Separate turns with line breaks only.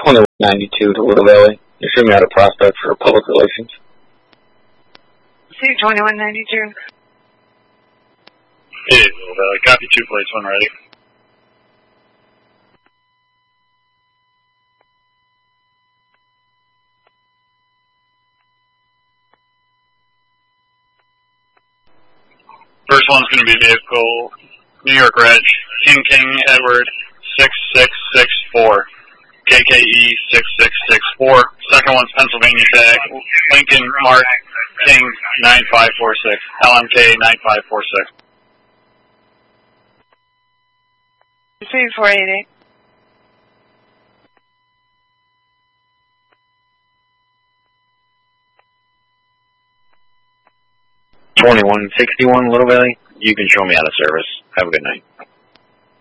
2192 to Little Valley. You show me how to prospect for public relations.
C2192.
Hey, Little Valley. Copy 2 plates when ready. First one's going to be vehicle New York Reg, King Edward 6664, KKE 6664. Second one's Pennsylvania tag, Lincoln Mark King 9546, LMK 9546.
C480.
$2161 Little Valley. You can show me out of service. Have a good night.